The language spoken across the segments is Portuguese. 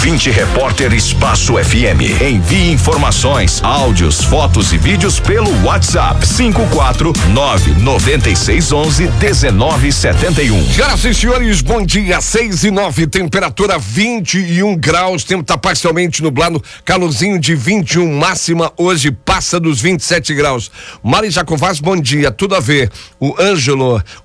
Ouvinte Repórter Espaço FM. Envie informações, áudios, fotos e vídeos pelo WhatsApp 54996111971. Senhoras e senhores, bom dia, 6:09, temperatura 21 graus, tempo tá parcialmente nublado, calorzinho de 21, máxima hoje passa dos 27 graus. Mari Jacovaz, bom dia, tudo a ver. O anjo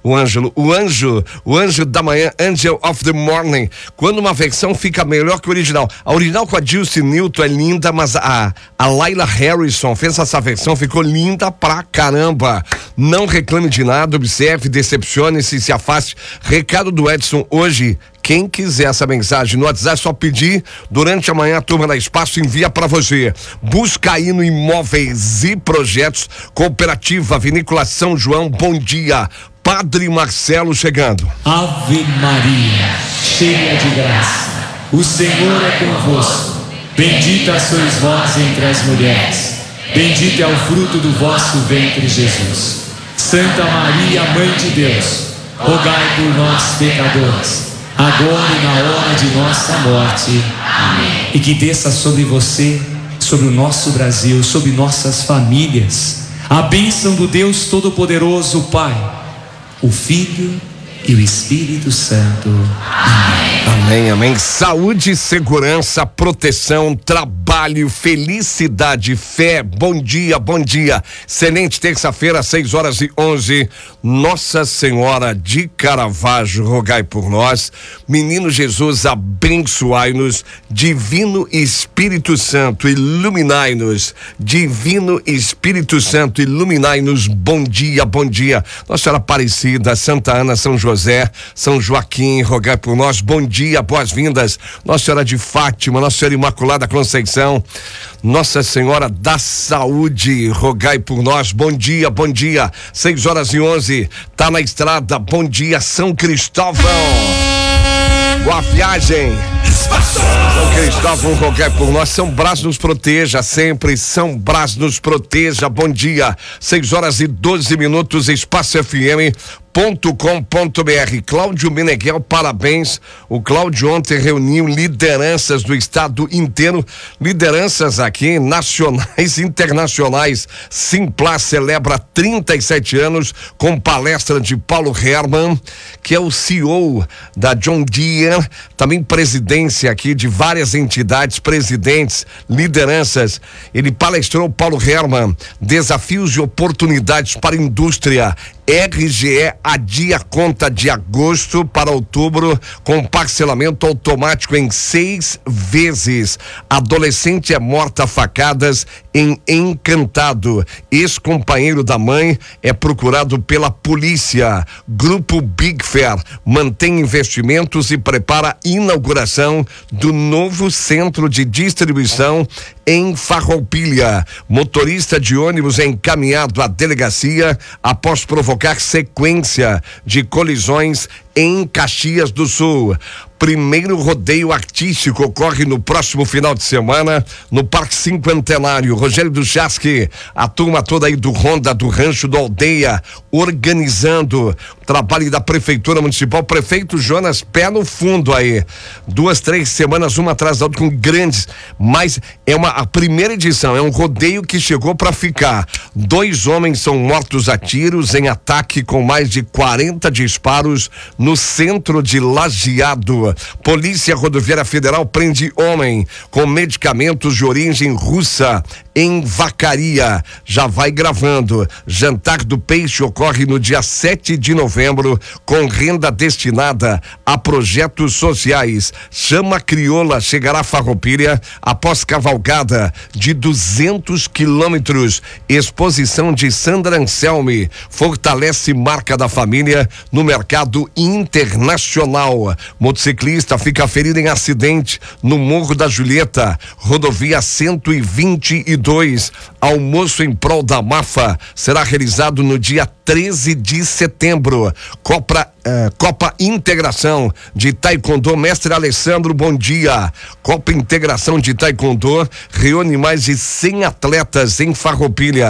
da manhã, Angel of the Morning, quando uma versão fica melhor que o original. A original com a Dilcy Newton é linda, mas a Layla Harrison fez essa versão, ficou linda pra caramba. Não reclame de nada, observe, decepcione-se, se afaste. Recado do Edson hoje. Quem quiser essa mensagem no WhatsApp, é só pedir. Durante a manhã, a turma da Espaço envia para você. Buscaíno Imóveis e Projetos, Cooperativa Vinícola São João, bom dia. Padre Marcelo chegando. Ave Maria, cheia de graça, o Senhor é convosco. Bendita sois vós entre as mulheres. Bendito é o fruto do vosso ventre, Jesus. Santa Maria, Mãe de Deus, rogai por nós, pecadores, agora e na hora de nossa morte. Amém. E que desça sobre você, sobre o nosso Brasil, sobre nossas famílias, a bênção do Deus Todo-Poderoso, Pai, o Filho e o Espírito Santo. Amém. Amém, amém. Saúde, segurança, proteção, trabalho, felicidade, fé. Bom dia, bom dia. Excelente terça-feira, 6:11. Nossa Senhora de Caravaggio, rogai por nós. Menino Jesus, abençoai-nos. Divino Espírito Santo, iluminai-nos. Divino Espírito Santo, iluminai-nos. Bom dia, bom dia. Nossa Senhora Aparecida, Santa Ana, São José, São Joaquim, rogai por nós. Bom dia, boas-vindas. Nossa Senhora de Fátima, Nossa Senhora Imaculada Conceição, Nossa Senhora da Saúde, rogai por nós. Bom dia, bom dia. 6:11, tá na estrada. Bom dia, São Cristóvão. Boa viagem. São Cristóvão, rogai por nós. São Brás nos proteja sempre. São Brás nos proteja. Bom dia, 6:12, Espaço FM.com.br. Cláudio Meneghel, parabéns. O Cláudio ontem reuniu lideranças do estado inteiro, lideranças aqui nacionais e internacionais. Simplá celebra 37 anos com palestra de Paulo Herman, que é o CEO da John Deere, também presidência aqui de várias entidades, presidentes, lideranças. Ele palestrou, Paulo Herman, desafios e oportunidades para a indústria. RGE adia conta de agosto para outubro com parcelamento automático em 6 vezes. Adolescente é morta a facadas em Encantado. Ex-companheiro da mãe é procurado pela polícia. Grupo Big Fair mantém investimentos e prepara inauguração do novo centro de distribuição em Farroupilha. Motorista de ônibus é encaminhado à delegacia após provocar sequência de colisões em Caxias do Sul. Primeiro rodeio artístico ocorre no próximo final de semana no Parque Cinquentenário. Rogério do Chasque, a turma toda aí do Honda, do Rancho do Aldeia, organizando o trabalho da Prefeitura Municipal. Prefeito Jonas, pé no fundo aí. 2, 3 semanas, uma atrás da outra, com grandes, mas a primeira edição, é um rodeio que chegou para ficar. 2 homens são mortos a tiros em ataque com mais de 40 disparos no centro de Lajeado. Polícia Rodoviária Federal prende homem com medicamentos de origem russa em Vacaria. Já vai gravando. Jantar do Peixe ocorre no dia 7 de novembro com renda destinada a projetos sociais. Chama Crioula chegará a Farroupilha após cavalgada de 200 quilômetros. Exposição de Sandra Anselmi fortalece marca da família no mercado internacional. Motociclista fica ferido em acidente no Morro da Julieta, rodovia 122. Almoço em prol da Mafa será realizado no dia 13 de setembro. Copa Integração de Taekwondo, mestre Alessandro, bom dia. Copa Integração de Taekwondo reúne mais de 100 atletas em Farroupilha.